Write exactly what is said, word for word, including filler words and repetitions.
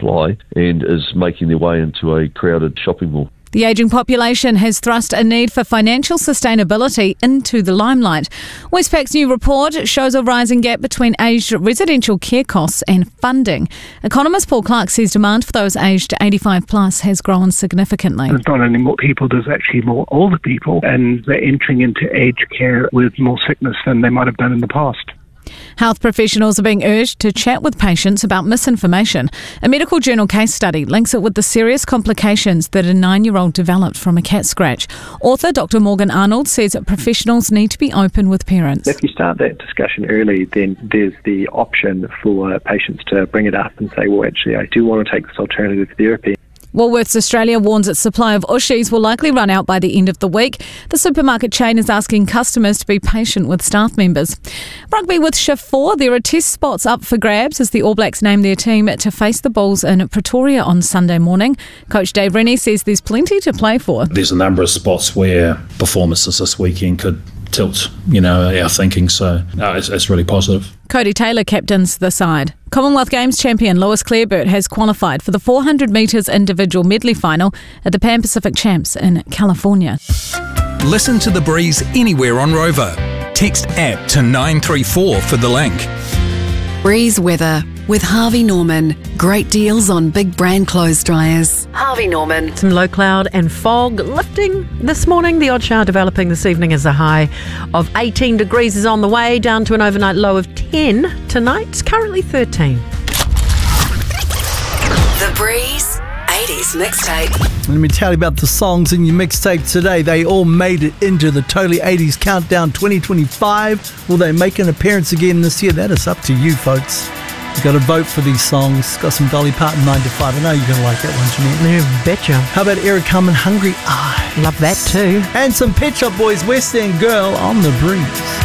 supply and is making their way into a crowded shopping mall. The ageing population has thrust a need for financial sustainability into the limelight. Westpac's new report shows a rising gap between aged residential care costs and funding. Economist Paul Clark says demand for those aged eighty-five plus has grown significantly. There's not only more people, there's actually more older people, and they're entering into aged care with more sickness than they might have done in the past. Health professionals are being urged to chat with patients about misinformation. A medical journal case study links it with the serious complications that a nine-year-old developed from a cat scratch. Author Doctor Morgan Arnold says that professionals need to be open with parents. If you start that discussion early, then there's the option for patients to bring it up and say, well, actually, I do want to take this alternative therapy. Woolworths Australia warns its supply of Ooshies will likely run out by the end of the week. The supermarket chain is asking customers to be patient with staff members. Rugby with Shift four, there are test spots up for grabs as the All Blacks name their team to face the Bulls in Pretoria on Sunday morning. Coach Dave Rennie says there's plenty to play for. There's a number of spots where performances this weekend could tilt, you know, our thinking, so no, it's, it's really positive. Cody Taylor captains the side. Commonwealth Games champion Lewis Clareburt has qualified for the four hundred metres individual medley final at the Pan Pacific Champs in California. Listen to The Breeze anywhere on Rover. Text app to nine three four for the link. Breeze weather with Harvey Norman. Great deals on big brand clothes dryers. Harvey Norman. Some low cloud and fog lifting this morning. The odd shower developing this evening as a high of eighteen degrees is on the way, down to an overnight low of ten tonight. It's currently thirteen. The Breeze eighties mixtape. Let me tell you about the songs in your mixtape today. They all made it into the Totally eighties Countdown twenty twenty-five. Will they make an appearance again this year? That is up to you, folks. You've got to vote for these songs. Got some Dolly Parton, nine to five. I know you're going to like that one, Jeanette. You betcha. How about Eric Carmen, Hungry Eye? Love that too. And some Pet Shop Boys, West End Girl on The Breeze.